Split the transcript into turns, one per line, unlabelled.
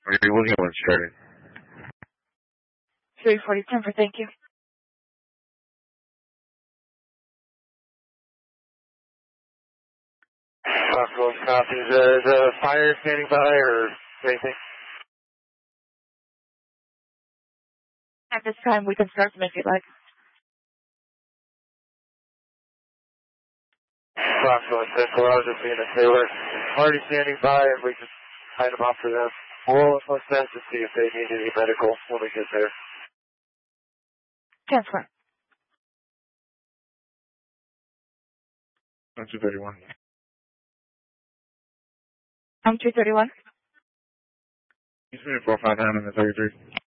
Maybe we'll get one started.
340 Denver, thank you.
Possible copy. Is a fire standing by or anything?
At this time, we can start them if you'd like.
Possible Central, I was just being a sailor. Already standing by and we just kind of offer them oral assistance to see if they need any medical when we get there.
Transfer.
I'm 231.
I'm 231.
He's been 459 on the 33.